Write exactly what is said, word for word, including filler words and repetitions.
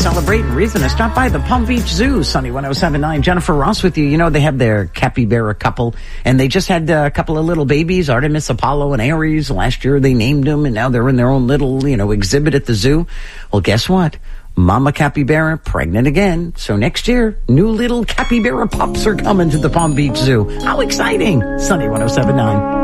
celebrate and reason to stop by the Palm Beach Zoo. Sunny one oh seven point nine. Jennifer Ross with you. You know, they have their capybara couple, and they just had a couple of little babies, Artemis, Apollo, and Aries. Last year they named them, and now they're in their own little, you know, exhibit at the zoo. Well, guess what? Mama capybara pregnant again. So next year, new little capybara pups are coming to the Palm Beach Zoo. How exciting! Sunny one oh seven point nine.